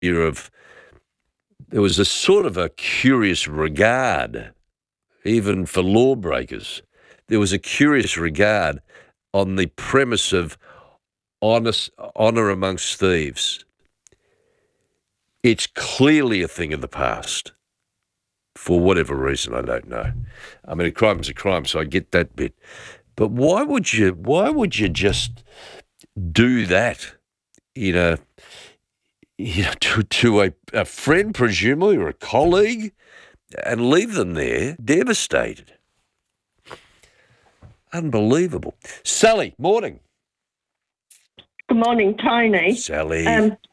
of, there was a sort of a curious regard, even for lawbreakers. There was a curious regard on the premise of honour amongst thieves. It's clearly a thing of the past. For whatever reason, I don't know. I mean, a crime's a crime, so I get that bit. But why would you just do that to a friend, presumably, or a colleague, and leave them there devastated? Unbelievable. Sally, morning. Good morning, Tony. Sally.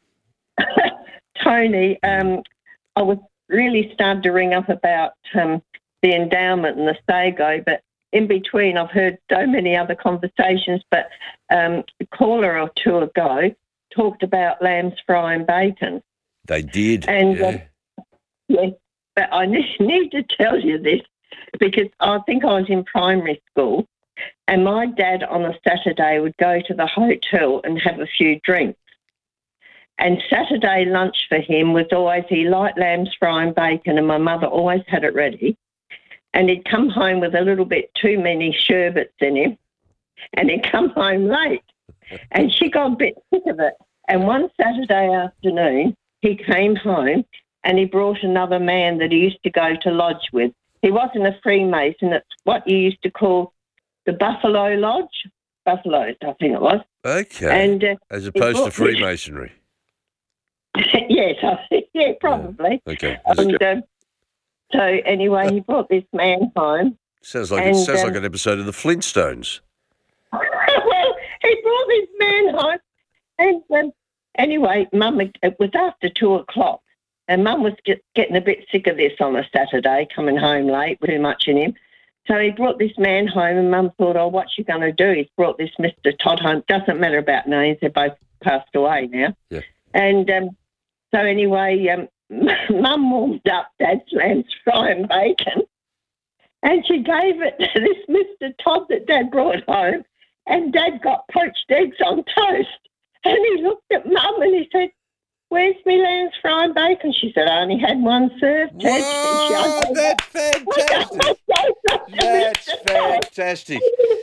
Tony, I was really starting to ring up about the endowment and the Sago, but in between I've heard so many other conversations, but a caller or two ago talked about lamb's fry and bacon. They did. And yeah, but I need to tell you this because I think I was in primary school and my dad on a Saturday would go to the hotel and have a few drinks. And Saturday lunch for him was always, he liked lamb's fry and bacon, and my mother always had it ready. And he'd come home with a little bit too many sherbets in him, and he'd come home late. And she got a bit sick of it. And one Saturday afternoon, he came home and he brought another man that he used to go to lodge with. He wasn't a Freemason. It's what you used to call the Buffalo Lodge. Buffaloes, I think it was. Okay. And as opposed to Freemasonry. Yes, yeah, probably. Yeah. Okay. And so anyway, he brought this man home. Sounds like an episode of the Flintstones. Well, he brought this man home, and anyway, Mum, it was after 2:00, and Mum was getting a bit sick of this on a Saturday, coming home late, too much in him. So he brought this man home, and Mum thought, "Oh, what's she going to do?" He's brought this Mr. Todd home. Doesn't matter about names; they're both passed away now. Yeah. And so anyway, Mum warmed up Dad's lamb's fry and bacon, and she gave it to this Mr. Todd that Dad brought home, and Dad got poached eggs on toast. And he looked at Mum and he said, "Where's me lamb's fry and bacon?" She said, "I only had one served, Dad." Whoa, that's fantastic. That's fantastic.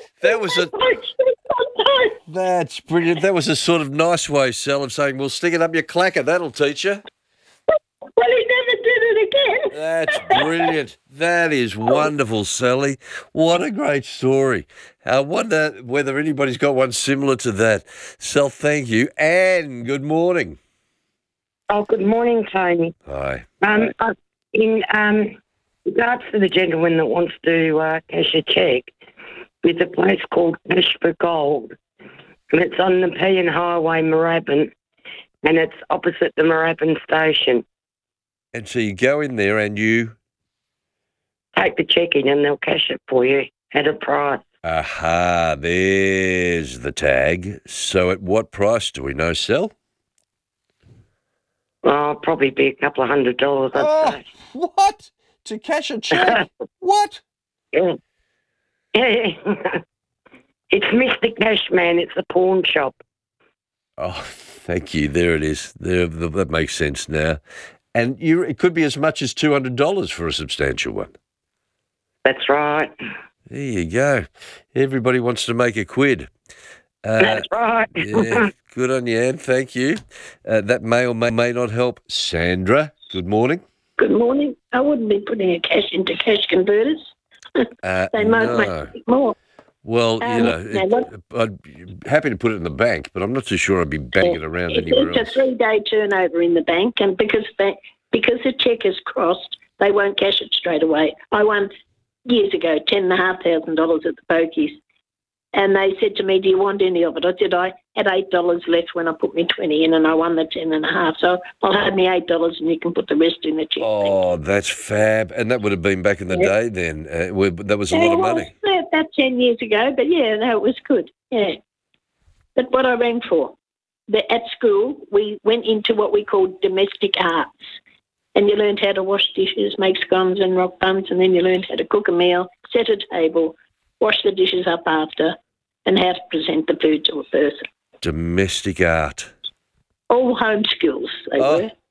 That's brilliant. That was a sort of nice way, Sal, of saying, "Well, stick it up your clacker. That'll teach you." Well, he never did it again. That's brilliant. That is wonderful, Sally. What a great story. I wonder whether anybody's got one similar to that. Sal, thank you. Anne, good morning. Oh, good morning, Tony. Hi. In regards to the gentleman that wants to cash a cheque, with a place called Cash for Gold, and it's on the Nepean Highway, Moorabbin, and it's opposite the Moorabbin station. And so you go in there and you Take the cheque in and they'll cash it for you at a price. Aha, there's the tag. So at what price do we know, Sal? Oh, probably be a couple of $100, I'd say. What? To cash a cheque? What? Yeah. It's Mr. Cashman. It's a pawn shop. Oh, thank you. There it is. That makes sense now. And it could be as much as $200 for a substantial one. That's right. There you go. Everybody wants to make a quid. That's right. Yeah, good on you, Anne. Thank you. That may or may not help. Sandra, good morning. Good morning. I wouldn't be putting a cash into cash converters. They might make a bit more. Well, I'd be happy to put it in the bank, but I'm not too sure I'd be banging it around anywhere else. It's a 3-day turnover in the bank, and because the cheque is crossed, they won't cash it straight away. I won years ago $10,500 at the pokies, and they said to me, "Do you want any of it?" I said I had $8 left when I put me 20 in, and I won the 10.5. So I'll have me $8, and you can put the rest in the cheque. Oh, that's fab! And that would have been back in the day. Then that was a lot of money. About 10 years ago, but yeah, no, it was good. Yeah, but what I rang for, at school we went into what we called domestic arts. And you learned how to wash dishes, make scones and rock buns, and then you learned how to cook a meal, set a table, wash the dishes up after, and how to present the food to a person. Domestic art. All home skills they were.